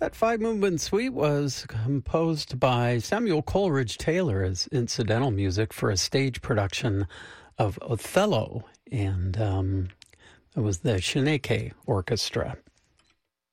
That five-movement suite was composed by Samuel Coleridge Taylor as incidental music for a stage production of Othello, and it was the Shaneke Orchestra.